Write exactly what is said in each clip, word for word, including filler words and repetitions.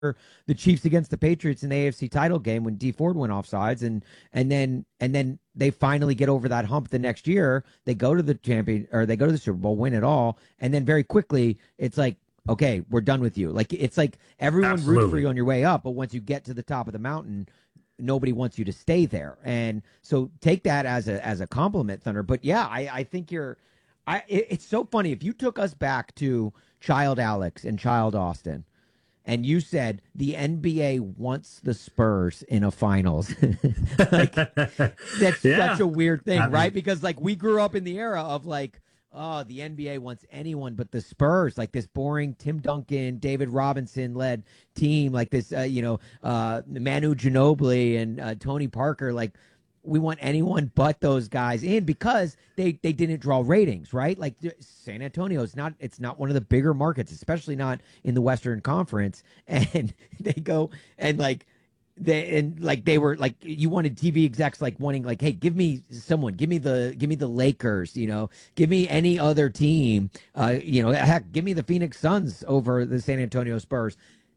the Chiefs against the Patriots in the A F C title game when Dee Ford went offsides, and and then and then they finally get over that hump the next year. They go to the champion or they go to the Super Bowl, win it all, and then very quickly it's like, okay, we're done with you. Like it's like everyone Absolutely. roots for you on your way up, but once you get to the top of the mountain, nobody wants you to stay there. And so take that as a as a compliment, Thunder. But yeah, I, I think you're I it, it's so funny. If you took us back to Child Alex and Child Austin, and you said the N B A wants the Spurs in a finals. Like, that's Yeah. such a weird thing, I mean- right? Because like we grew up in the era of like, oh, the N B A wants anyone but the Spurs, like this boring Tim Duncan, David Robinson led team, like this, uh, you know, uh, Manu Ginobili and uh, Tony Parker, like. We want anyone but those guys in because they, they didn't draw ratings, right? Like San Antonio is not, it's not one of the bigger markets, especially not in the Western Conference. And they go and like, they, and like they were like, you wanted T V execs like wanting like, hey, give me someone, give me the, give me the Lakers, you know, give me any other team, uh, you know, heck, give me the Phoenix Suns over the San Antonio Spurs.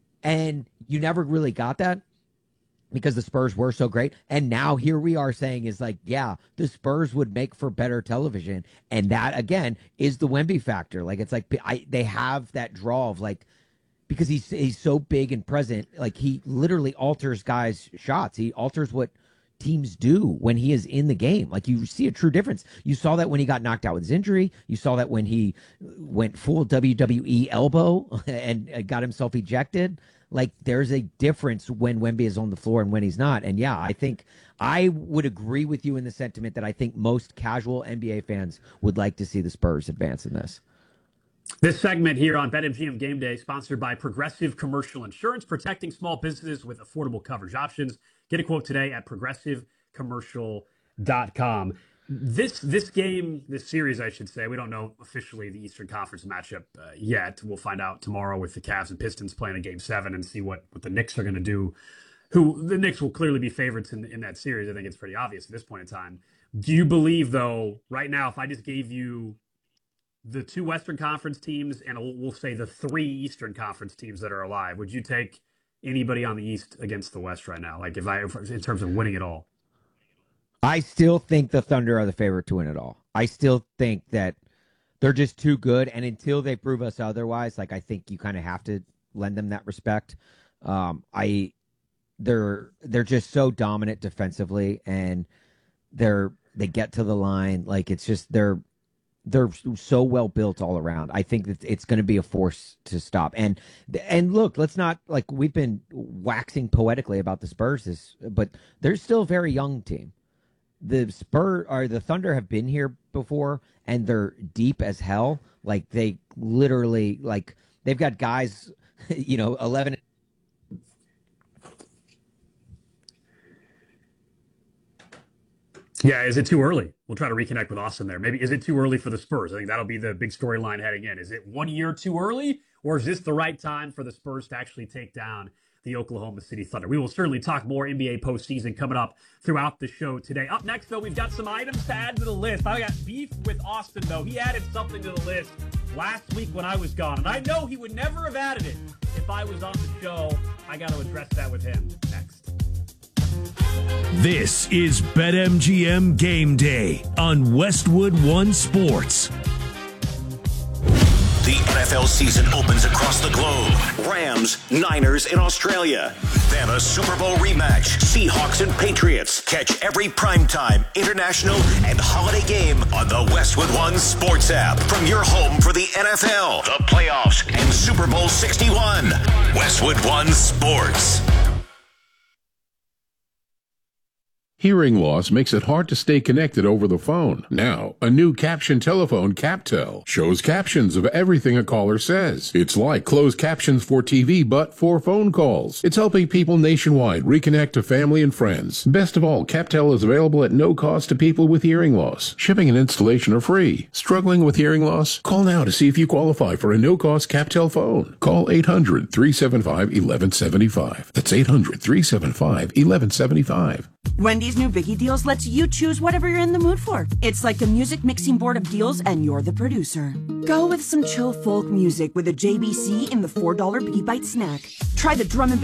And you never really got that, because the Spurs were so great. And now here we are saying is like, yeah, the Spurs would make for better television. And that, again, is the Wemby factor. Like, it's like I, they have that draw of like, because he's he's so big and present, like he literally alters guys' shots. He alters what teams do when he is in the game. Like you see a true difference. You saw that when he got knocked out with his injury. You saw that when he went full W W E elbow and got himself ejected. Like there's a difference when Wemby is on the floor and when he's not. And yeah, I think I would agree with you in the sentiment that I think most casual N B A fans would like to see the Spurs advance in this. This segment here on BetMGM Game Day, sponsored by Progressive Commercial Insurance, protecting small businesses with affordable coverage options. Get a quote today at progressive commercial dot com. This this game, this series, I should say, we don't know officially the Eastern Conference matchup uh, yet. We'll find out tomorrow with the Cavs and Pistons playing a Game Seven and see what, what the Knicks are going to do. Who the Knicks will clearly be favorites in in that series. I think it's pretty obvious at this point in time. Do you believe, though, right now, if I just gave you the two Western Conference teams and we'll say the three Eastern Conference teams that are alive, would you take anybody on the East against the West right now? Like if I, in terms of winning it all? I still think the Thunder are the favorite to win it all. I still think that they're just too good, and until they prove us otherwise, like I think you kind of have to lend them that respect. Um, I they're they're just so dominant defensively, and they're they get to the line. Like it's just they're they're so well built all around. I think that it's going to be a force to stop. And and look, let's not like we've been waxing poetically about the Spurs, this, but they're still a very young team. The Spur or the Thunder have been here before, and they're deep as hell. Like they literally, like they've got guys, you know, eleven. Yeah, is it too early? We'll try to reconnect with Austin there. Maybe is it too early for the Spurs? I think that'll be the big storyline heading in. Is it one year too early, or is this the right time for the Spurs to actually take down the Oklahoma City Thunder? We will certainly talk more N B A postseason coming up throughout the show today. Up next, though, we've got some items to add to the list. I got beef with Austin, though. He added something to the list last week when I was gone, and I know he would never have added it if I was on the show. I got to address that with him next. This is BetMGM Game Day on Westwood One Sports. The N F L season opens across the globe. Rams, Niners in Australia. Then a Super Bowl rematch. Seahawks and Patriots. Catch every primetime, international, and holiday game on the Westwood One Sports app. From your home for the N F L, the playoffs, and Super Bowl sixty-one. Westwood One Sports. Hearing loss makes it hard to stay connected over the phone. Now, a new caption telephone, CapTel, shows captions of everything a caller says. It's like closed captions for T V, but for phone calls. It's helping people nationwide reconnect to family and friends. Best of all, CapTel is available at no cost to people with hearing loss. Shipping and installation are free. Struggling with hearing loss? Call now to see if you qualify for a no-cost CapTel phone. Call eight hundred, three seven five, one one seven five. That's eight hundred, three seven five, one one seven five. Wendy's new Biggie Deals lets you choose whatever you're in the mood for. It's like a music mixing board of deals, and you're the producer. Go with some chill folk music with a J B C in the four dollar Biggie Bite snack. Try the drum and